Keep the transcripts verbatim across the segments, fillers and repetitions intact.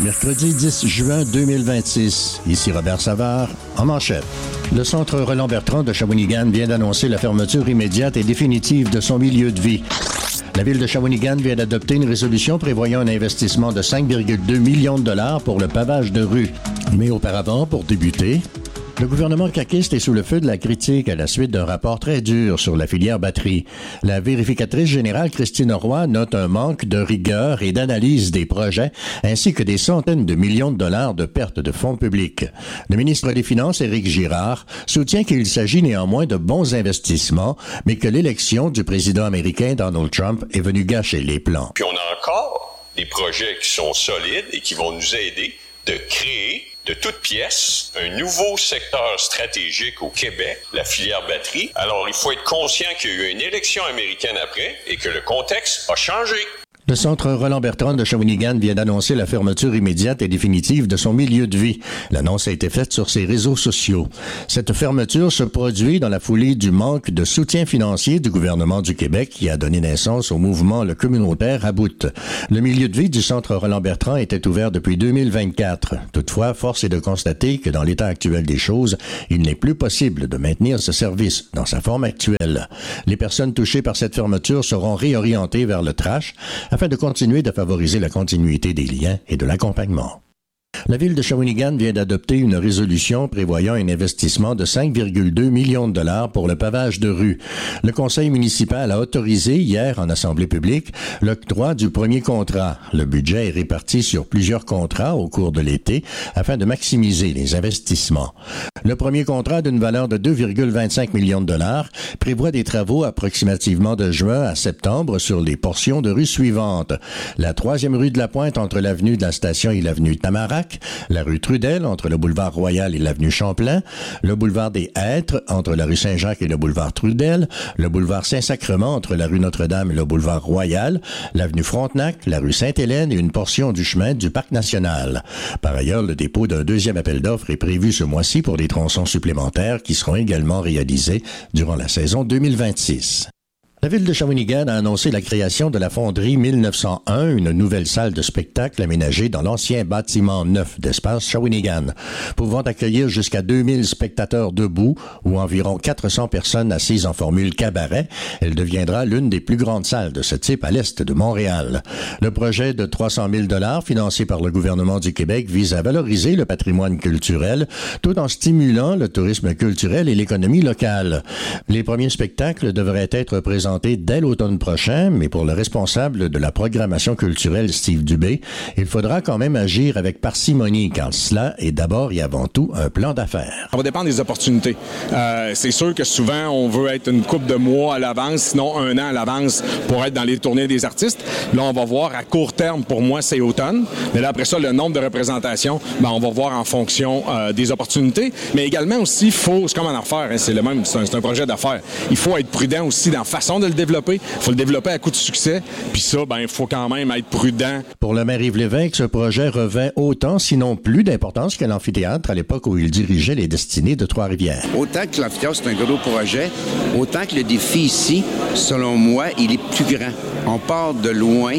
Mercredi dix juin deux mille vingt-six. Ici Robert Savard, en manchette. Le Centre Roland-Bertrand de Shawinigan vient d'annoncer la fermeture immédiate et définitive de son milieu de vie. La ville de Shawinigan vient d'adopter une résolution prévoyant un investissement de cinq virgule deux millions de dollars pour le pavage de rue. Mais auparavant, pour débuter, le gouvernement caquiste est sous le feu de la critique à la suite d'un rapport très dur sur la filière batterie. La vérificatrice générale Christine Roy note un manque de rigueur et d'analyse des projets, ainsi que des centaines de millions de dollars de pertes de fonds publics. Le ministre des Finances, Éric Girard, soutient qu'il s'agit néanmoins de bons investissements, mais que l'élection du président américain Donald Trump est venue gâcher les plans. Puis on a encore des projets qui sont solides et qui vont nous aider de créer de toutes pièces un nouveau secteur stratégique au Québec, la filière batterie. Alors, il faut être conscient qu'il y a eu une élection américaine après et que le contexte a changé. Le Centre Roland-Bertrand de Shawinigan vient d'annoncer la fermeture immédiate et définitive de son milieu de vie. L'annonce a été faite sur ses réseaux sociaux. Cette fermeture se produit dans la foulée du manque de soutien financier du gouvernement du Québec qui a donné naissance au mouvement Le Communautaire à bout. Le milieu de vie du Centre Roland-Bertrand était ouvert depuis deux mille vingt-quatre. Toutefois, force est de constater que dans l'état actuel des choses, il n'est plus possible de maintenir ce service dans sa forme actuelle. Les personnes touchées par cette fermeture seront réorientées vers le trash afin de continuer de favoriser la continuité des liens et de l'accompagnement. La ville de Shawinigan vient d'adopter une résolution prévoyant un investissement de cinq virgule deux millions de dollars pour le pavage de rue. Le conseil municipal a autorisé hier en assemblée publique l'octroi du premier contrat. Le budget est réparti sur plusieurs contrats au cours de l'été afin de maximiser les investissements. Le premier contrat d'une valeur de deux virgule vingt-cinq millions de dollars prévoit des travaux approximativement de juin à septembre sur les portions de rue suivantes. La troisième rue de la Pointe entre l'avenue de la Station et l'avenue Tamarack, la rue Trudel entre le boulevard Royal et l'avenue Champlain, le boulevard des Hêtres entre la rue Saint-Jacques et le boulevard Trudel, le boulevard Saint-Sacrement entre la rue Notre-Dame et le boulevard Royal, l'avenue Frontenac, la rue Sainte-Hélène et une portion du chemin du Parc national. Par ailleurs, le dépôt d'un deuxième appel d'offres est prévu ce mois-ci pour des tronçons supplémentaires qui seront également réalisés durant la saison deux mille vingt-six. La ville de Shawinigan a annoncé la création de la Fonderie mille neuf cent un, une nouvelle salle de spectacle aménagée dans l'ancien bâtiment neuf d'Espace Shawinigan, pouvant accueillir jusqu'à deux mille spectateurs debout ou environ quatre cents personnes assises en formule cabaret. Elle deviendra l'une des plus grandes salles de ce type à l'est de Montréal. Le projet de trois cent mille dollars financé par le gouvernement du Québec vise à valoriser le patrimoine culturel tout en stimulant le tourisme culturel et l'économie locale. Les premiers spectacles devraient être présentés dès l'automne prochain, mais pour le responsable de la programmation culturelle, Steve Dubé, il faudra quand même agir avec parcimonie, car cela est d'abord et avant tout un plan d'affaires. Ça va dépendre des opportunités. Euh, c'est sûr que souvent, on veut être une couple de mois à l'avance, sinon un an à l'avance pour être dans les tournées des artistes. Là, on va voir à court terme, pour moi, c'est automne. Mais là, après ça, le nombre de représentations, ben, on va voir en fonction euh, des opportunités. Mais également aussi, il faut, c'est comme en affaires, hein, c'est le même, c'est un, c'est un projet d'affaires. Il faut être prudent aussi dans la façon de le développer. Il faut le développer à coup de succès. Puis ça, ben, il faut quand même être prudent. Pour le maire Yves Lévesque, ce projet revêt autant, sinon plus d'importance que l'amphithéâtre à l'époque où il dirigeait les destinées de Trois-Rivières. Autant que l'amphithéâtre, c'est un gros projet, autant que le défi ici, selon moi, il est plus grand. On part de loin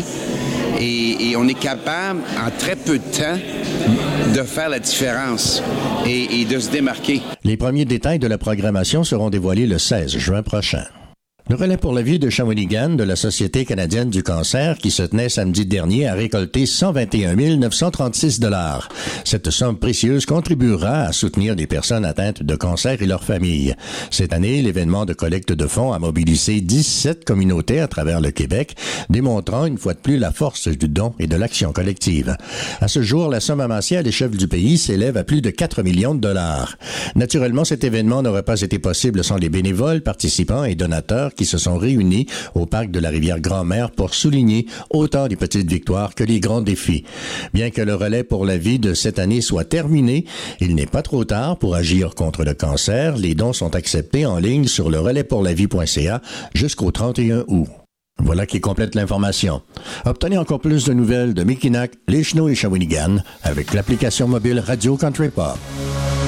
et, et on est capable, en très peu de temps, de faire la différence et, et de se démarquer. Les premiers détails de la programmation seront dévoilés le seize juin prochain. Le relais pour la vie de Shawinigan de la Société canadienne du cancer, qui se tenait samedi dernier, a récolté cent vingt et un mille neuf cent trente-six dollars. Cette somme précieuse contribuera à soutenir des personnes atteintes de cancer et leurs familles. Cette année, l'événement de collecte de fonds a mobilisé dix-sept communautés à travers le Québec, démontrant une fois de plus la force du don et de l'action collective. À ce jour, la somme amassée à l'échelle du pays s'élève à plus de quatre millions de dollars. Naturellement, cet événement n'aurait pas été possible sans les bénévoles, participants et donateurs qui se sont réunis au parc de la rivière Grand-Mère pour souligner autant les petites victoires que les grands défis. Bien que le relais pour la vie de cette année soit terminé, il n'est pas trop tard pour agir contre le cancer. Les dons sont acceptés en ligne sur le relais pour la vie point c a jusqu'au trente et un août. Voilà qui complète l'information. Obtenez encore plus de nouvelles de Mekinac, les Chenaux et Shawinigan avec l'application mobile Radio Country Pop.